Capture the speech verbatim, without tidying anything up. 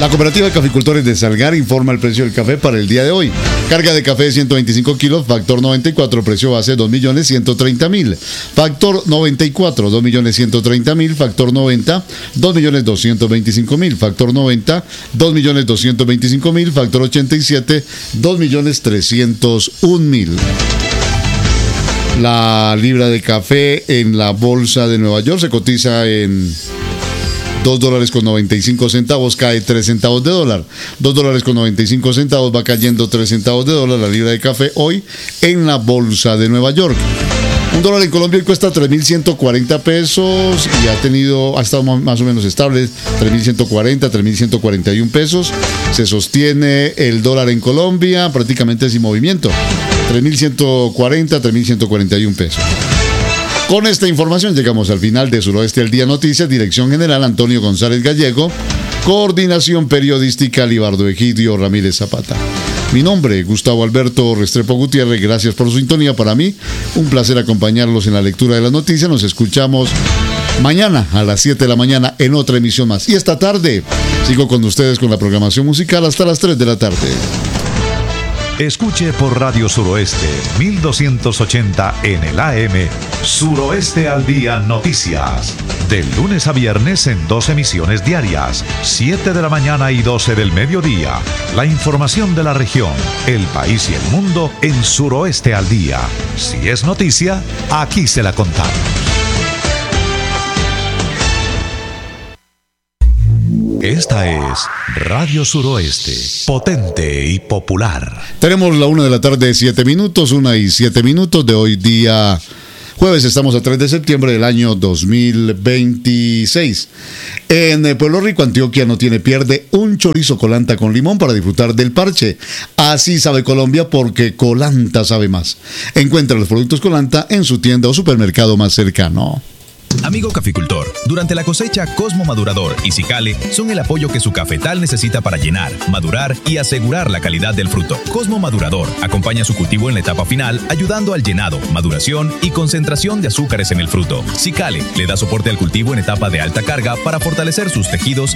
La Cooperativa de Caficultores de Salgar informa el precio del café para el día de hoy. Carga de café de ciento veinticinco kilos, factor noventa y cuatro, precio base dos millones ciento treinta mil. Factor noventa y cuatro, dos millones ciento treinta mil. Factor noventa, dos millones doscientos veinticinco mil. Factor noventa, dos millones doscientos veinticinco mil. Factor ochenta y siete, dos millones trescientos un mil. La libra de café en la bolsa de Nueva York se cotiza en dos dólares con noventa y cinco centavos, cae tres centavos de dólar. dos dólares con noventa y cinco centavos, va cayendo tres centavos de dólar la libra de café hoy en la bolsa de Nueva York. Un dólar en Colombia cuesta tres mil ciento cuarenta pesos y ha tenido, ha estado más o menos estable, tres mil ciento cuarenta, tres mil ciento cuarenta y uno pesos. Se sostiene el dólar en Colombia prácticamente sin movimiento. tres mil ciento cuarenta, tres mil ciento cuarenta y uno pesos. Con esta información llegamos al final de Suroeste al Día Noticias. Dirección General Antonio González Gallego. Coordinación Periodística Libardo Egidio Ramírez Zapata. Mi nombre, Gustavo Alberto Restrepo Gutiérrez. Gracias por su sintonía. Para mí, un placer acompañarlos en la lectura de las noticias. Nos escuchamos mañana a las siete de la mañana en otra emisión más. Y esta tarde sigo con ustedes con la programación musical hasta las tres de la tarde. Escuche por Radio Suroeste mil doscientos ochenta en el A M Suroeste al Día Noticias. De lunes a viernes en dos emisiones diarias, siete de la mañana y doce del mediodía. La información de la región, el país y el mundo en Suroeste al Día. Si es noticia, aquí se la contamos. Esta es Radio Suroeste, potente y popular. Tenemos la una de la tarde, siete minutos, una y siete minutos de hoy día jueves. Estamos a tres de septiembre del año dos mil veintiséis. En el Pueblo Rico, Antioquia, no tiene pierde un chorizo Colanta con limón para disfrutar del parche. Así sabe Colombia, porque Colanta sabe más. Encuentra los productos Colanta en su tienda o supermercado más cercano. Amigo caficultor, durante la cosecha, Cosmo Madurador y Cicale son el apoyo que su cafetal necesita para llenar, madurar y asegurar la calidad del fruto. Cosmo Madurador acompaña su cultivo en la etapa final, ayudando al llenado, maduración y concentración de azúcares en el fruto. Cicale le da soporte al cultivo en etapa de alta carga para fortalecer sus tejidos